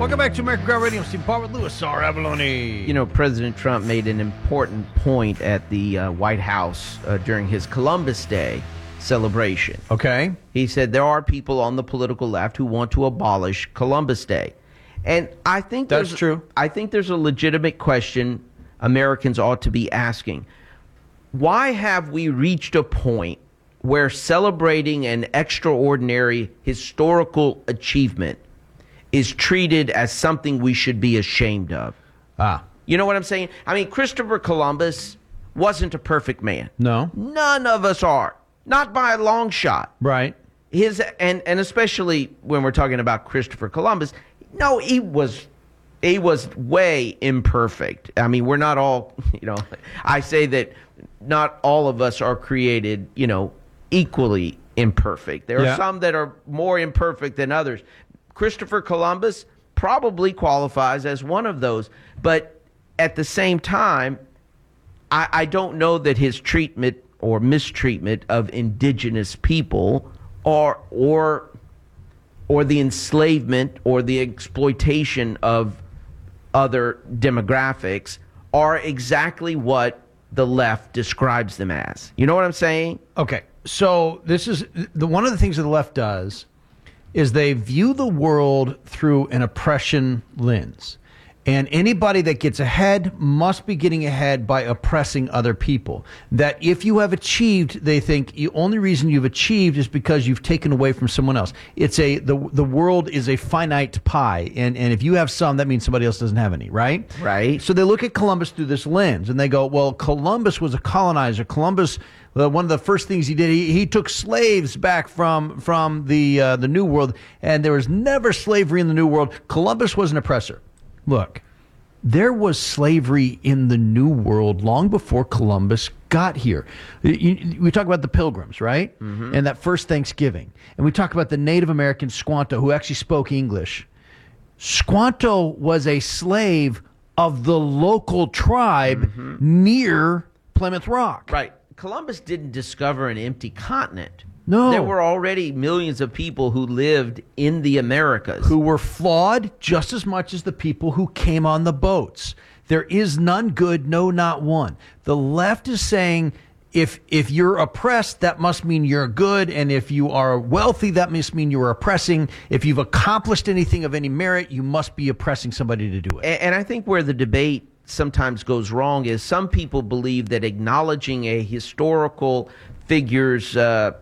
Welcome back to American Crowd Radio. Steve Paul with Louis R. Abalone. You know, President Trump made an important point at the White House during his Columbus Day celebration. Okay. He said there are people on the political left who want to abolish Columbus Day. And I think that's true. I think there's a legitimate question Americans ought to be asking. Why have we reached a point where celebrating an extraordinary historical achievement is treated as something we should be ashamed of? You know what I'm saying? I mean, Christopher Columbus wasn't a perfect man. No. None of us are. Not by a long shot. Right. And especially when we're talking about Christopher Columbus, no, he was way imperfect. I mean, we're not all, I say that not all of us are created, equally imperfect. There are some that are more imperfect than others. Christopher Columbus probably qualifies as one of those. But at the same time, I don't know that his treatment or mistreatment of indigenous people or the enslavement or the exploitation of other demographics are exactly what the left describes them as. You know what I'm saying? Okay. So this is one of the things that the left does is they view the world through an oppression lens. And anybody that gets ahead must be getting ahead by oppressing other people. That if you have achieved, they think the only reason you've achieved is because you've taken away from someone else. It's the world is a finite pie. And if you have some, that means somebody else doesn't have any, right? Right. So they look at Columbus through this lens and they go, well, Columbus was a colonizer. Columbus, one of the first things he did, he took slaves back from the New World, and there was never slavery in the New World. Columbus was an oppressor. Look, there was slavery in the New World long before Columbus got here. We talk about the Pilgrims, right? Mm-hmm. And that first Thanksgiving. And we talk about the Native American Squanto who actually spoke English. Squanto was a slave of the local tribe near Plymouth Rock. Right. Columbus didn't discover an empty continent. No. There were already millions of people who lived in the Americas. Who were flawed just as much as the people who came on the boats. There is none good, no, not one. The left is saying if you're oppressed, that must mean you're good. And if you are wealthy, that must mean you're oppressing. If you've accomplished anything of any merit, you must be oppressing somebody to do it. And I think where the debate sometimes goes wrong is some people believe that acknowledging a historical figure's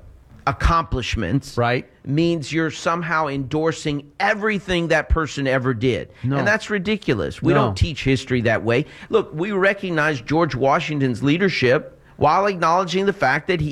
accomplishments means you're somehow endorsing everything that person ever did. No. And that's ridiculous. We don't teach history that way. Look, we recognize George Washington's leadership while acknowledging the fact that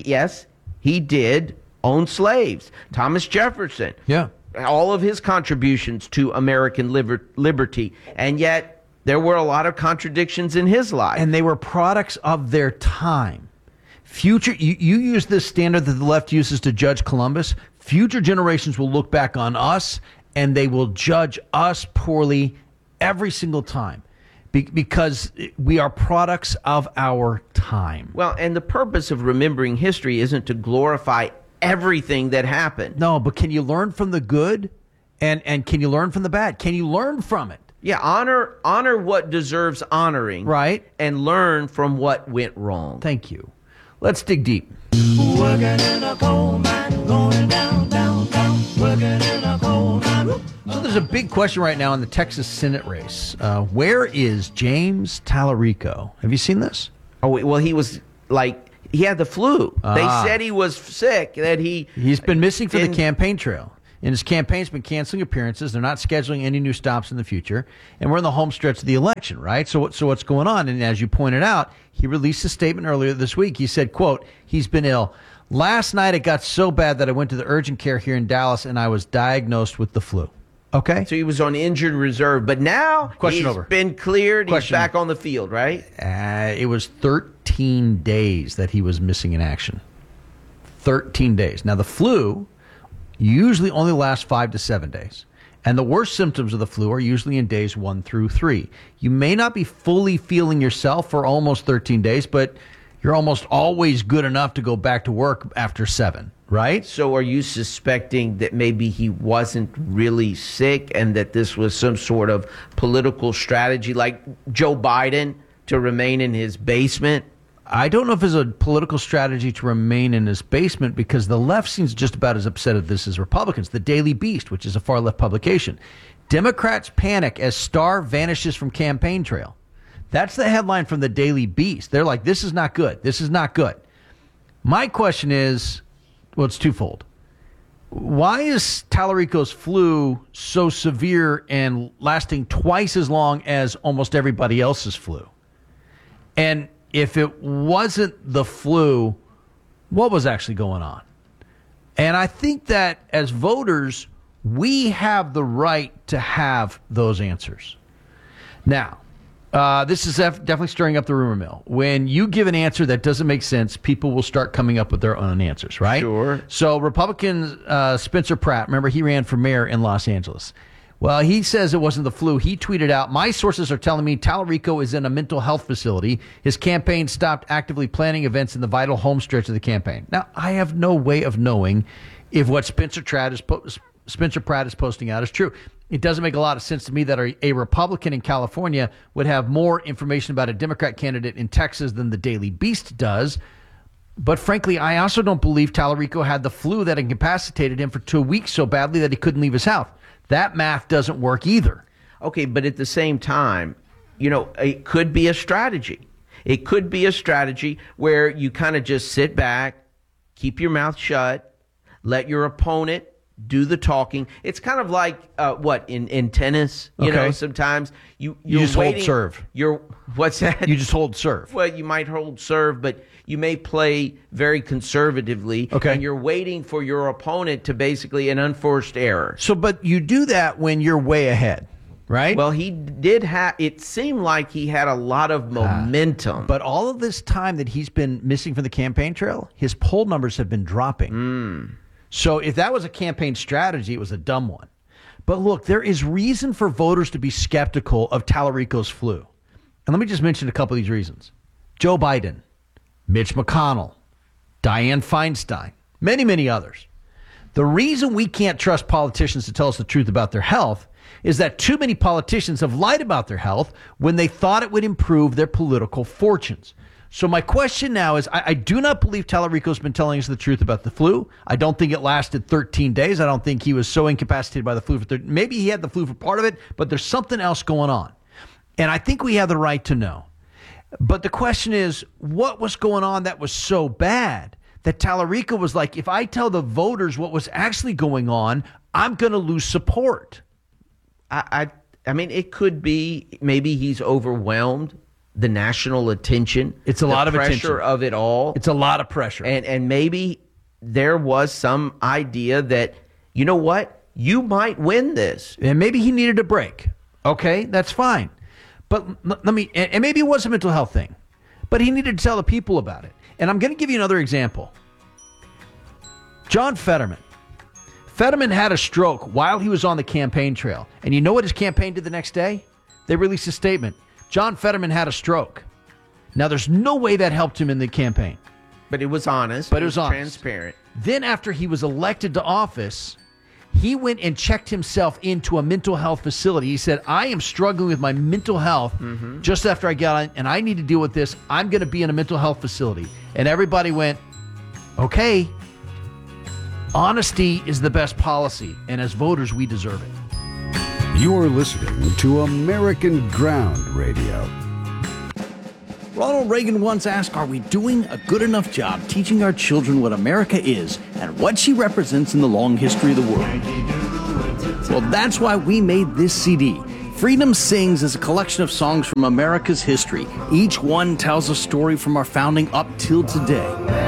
he did own slaves. Thomas Jefferson. Yeah. All of his contributions to American liberty. And yet there were a lot of contradictions in his life. And they were products of their time. Future, you use this standard that the left uses to judge Columbus. Future generations will look back on us and they will judge us poorly every single time because we are products of our time. Well, and the purpose of remembering history isn't to glorify everything that happened. No, but can you learn from the good and can you learn from the bad? Can you learn from it? Yeah, honor what deserves honoring. Right. And learn from what went wrong. Thank you. Let's dig deep. Working in a coal mine, going down, down, down. Working in a coal mine. So there's a big question right now in the Texas Senate race. Where is James Tallarico? Have you seen this? Oh, well, he was he had the flu. They said he was sick, that he's been missing from the campaign trail. And his campaign's been canceling appearances. They're not scheduling any new stops in the future. And we're in the home stretch of the election, right? So what's going on? And as you pointed out, he released a statement earlier this week. He said, quote, he's been ill. Last night it got so bad that I went to the urgent care here in Dallas and I was diagnosed with the flu. Okay. So he was on injured reserve. But now he's been cleared. He's back on the field, right? It was 13 days that he was missing in action. 13 days. Now the flu usually only lasts 5 to 7 days. And the worst symptoms of the flu are usually in days 1 through 3. You may not be fully feeling yourself for almost 13 days, but you're almost always good enough to go back to work after 7. right? So are you suspecting that maybe he wasn't really sick and that this was some sort of political strategy like Joe Biden to remain in his basement? I don't know if it's a political strategy to remain in his basement, because the left seems just about as upset at this as Republicans. The Daily Beast, which is a far left publication. Democrats panic as star vanishes from campaign trail. That's the headline from the Daily Beast. They're like, this is not good. This is not good. My question is, well, it's twofold. Why is Tallarico's flu so severe and lasting twice as long as almost everybody else's flu? And if it wasn't the flu, what was actually going on? And I think that as voters, we have the right to have those answers. Now, this is definitely stirring up the rumor mill. When you give an answer that doesn't make sense, people will start coming up with their own answers, right? Sure. So Republican Spencer Pratt, remember he ran for mayor in Los Angeles. Well, he says it wasn't the flu. He tweeted out, "My sources are telling me Tallarico is in a mental health facility. His campaign stopped actively planning events in the vital home stretch of the campaign." Now, I have no way of knowing if what Spencer Pratt is posting out is true. It doesn't make a lot of sense to me that a Republican in California would have more information about a Democrat candidate in Texas than the Daily Beast does. But frankly, I also don't believe Tallarico had the flu that incapacitated him for 2 weeks so badly that he couldn't leave his house. That math doesn't work either. Okay, but at the same time, it could be a strategy. It could be a strategy where you kind of just sit back, keep your mouth shut, let your opponent do the talking. It's kind of like in tennis, Okay. sometimes you're just hold waiting, serve. What's that? You just hold serve. Well, you might hold serve, but you may play very conservatively. Okay. And you're waiting for your opponent to basically an unforced error. So, but you do that when you're way ahead, right? Well, he did have, it seemed like he had a lot of momentum. But all of this time that he's been missing from the campaign trail, his poll numbers have been dropping. So if that was a campaign strategy, it was a dumb one. But look, there is reason for voters to be skeptical of Tallarico's flu. And let me just mention a couple of these reasons. Joe Biden, Mitch McConnell, Dianne Feinstein, many, many others. The reason we can't trust politicians to tell us the truth about their health is that too many politicians have lied about their health when they thought it would improve their political fortunes. So my question now is, I do not believe Tallarico's been telling us the truth about the flu. I don't think it lasted 13 days. I don't think he was so incapacitated by the flu. Maybe he had the flu for part of it, but there's something else going on. And I think we have the right to know. But the question is, what was going on that was so bad that Tallarico was like, if I tell the voters what was actually going on, I'm going to lose support? I mean, it could be maybe he's overwhelmed. The national attention. It's a lot of attention. The pressure of it all. It's a lot of pressure. And maybe there was some idea that, you know what? You might win this. And maybe he needed a break. Okay, that's fine. But let me, and maybe it was a mental health thing, but he needed to tell the people about it. And I'm going to give you another example. John Fetterman. Fetterman had a stroke while he was on the campaign trail. And you know what his campaign did the next day? They released a statement. John Fetterman had a stroke. Now, there's no way that helped him in the campaign. But it was honest. But it was honest. Transparent. Then after he was elected to office, he went and checked himself into a mental health facility. He said, I am struggling with my mental health just after I got on, and I need to deal with this. I'm going to be in a mental health facility. And everybody went, okay, honesty is the best policy. And as voters, we deserve it. You're listening to American Ground Radio. Ronald Reagan once asked, are we doing a good enough job teaching our children what America is and what she represents in the long history of the world? Well, that's why we made this CD. Freedom Sings is a collection of songs from America's history. Each one tells a story from our founding up till today.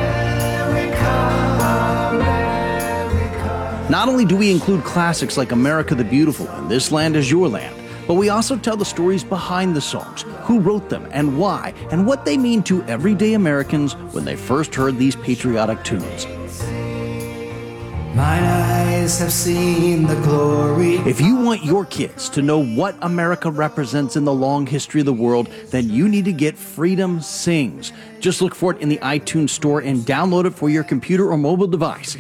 Not only do we include classics like America the Beautiful and This Land Is Your Land, but we also tell the stories behind the songs, who wrote them and why, and what they mean to everyday Americans when they first heard these patriotic tunes. Mine eyes eyes have seen the glory. If you want your kids to know what America represents in the long history of the world, then you need to get Freedom Sings. Just look for it in the iTunes store and download it for your computer or mobile device.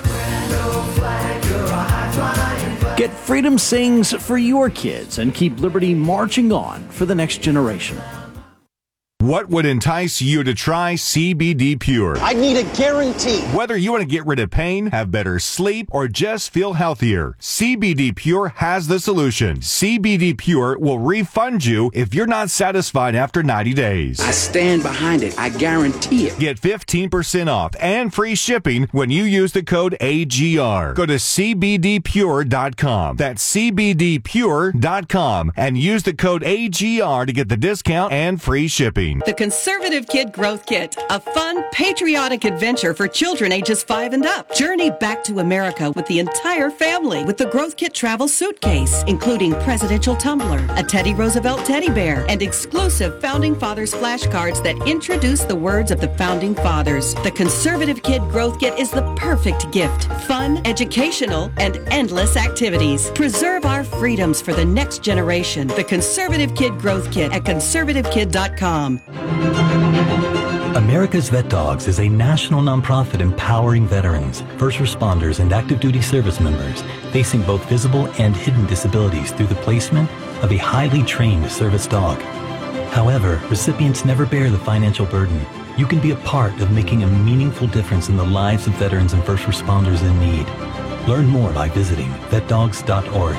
Get Freedom Sings for your kids and keep liberty marching on for the next generation. What would entice you to try CBD Pure? I need a guarantee. Whether you want to get rid of pain, have better sleep, or just feel healthier, CBD Pure has the solution. CBD Pure will refund you if you're not satisfied after 90 days. I stand behind it. I guarantee it. Get 15% off and free shipping when you use the code AGR. Go to CBDPure.com. That's CBDPure.com and use the code AGR to get the discount and free shipping. The Conservative Kid Growth Kit, a fun, patriotic adventure for children ages 5 and up. Journey back to America with the entire family with the Growth Kit travel suitcase, including presidential tumbler, a Teddy Roosevelt teddy bear, and exclusive Founding Fathers flashcards that introduce the words of the Founding Fathers. The Conservative Kid Growth Kit is the perfect gift. Fun, educational, and endless activities. Preserve our freedoms for the next generation. The Conservative Kid Growth Kit at conservativekid.com. America's Vet Dogs is a national nonprofit empowering veterans, first responders, and active duty service members facing both visible and hidden disabilities through the placement of a highly trained service dog. However, recipients never bear the financial burden. You can be a part of making a meaningful difference in the lives of veterans and first responders in need. Learn more by visiting vetdogs.org.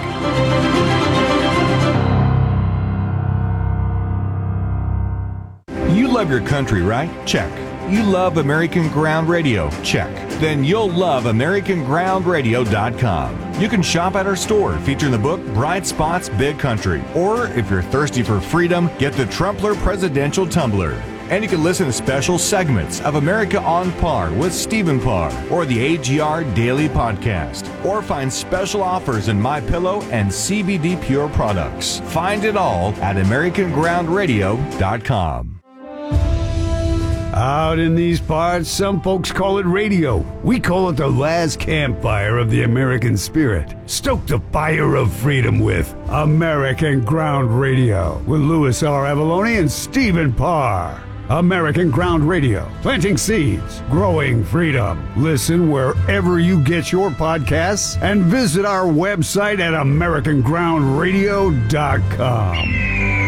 You love your country, right? Check. You love American Ground Radio? Check. Then you'll love AmericanGroundRadio.com. You can shop at our store featuring the book Bright Spots, Big Country. Or if you're thirsty for freedom, get the Trumpler Presidential Tumbler. And you can listen to special segments of America on Par with Stephen Parr or the AGR Daily Podcast. Or find special offers in MyPillow and CBD Pure products. Find it all at AmericanGroundRadio.com. Out in these parts, some folks call it radio. We call it the last campfire of the American spirit. Stoke the fire of freedom with American Ground Radio with Louis R. Avalone and Stephen Parr. American Ground Radio, planting seeds, growing freedom. Listen wherever you get your podcasts and visit our website at AmericanGroundRadio.com.